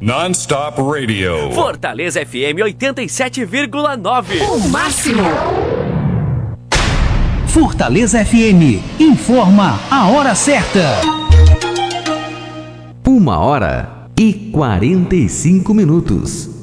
Non-Stop Radio. Fortaleza FM 87,9. O máximo. Fortaleza FM informa a hora certa. 1h45.